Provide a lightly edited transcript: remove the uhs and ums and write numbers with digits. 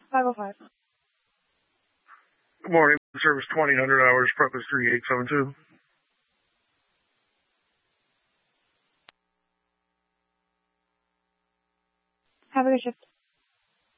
505. Good morning. Service 2000 hours, purpose 3872. Have a good shift.